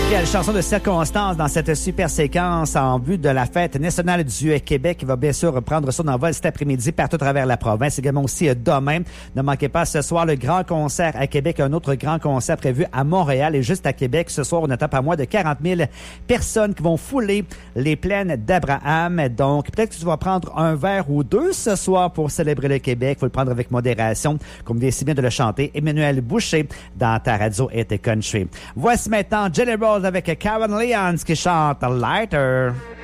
Quelle chanson de circonstance dans cette super séquence en vue de la fête nationale du Québec qui va bien sûr reprendre son envol cet après-midi partout à travers la province. Également aussi demain. Ne manquez pas ce soir le grand concert à Québec, un autre grand concert prévu à Montréal et juste à Québec. Ce soir, on attend pas moins de 40 000 personnes qui vont fouler les plaines d'Abraham. Donc, peut-être que tu vas prendre un verre ou deux ce soir pour célébrer le Québec. Il faut le prendre avec modération, comme vient si bien de le chanter Emmanuel Boucher dans ta radio et tes country. Voici maintenant Jelly Rolls avec Karen Leons qui chante Lighter.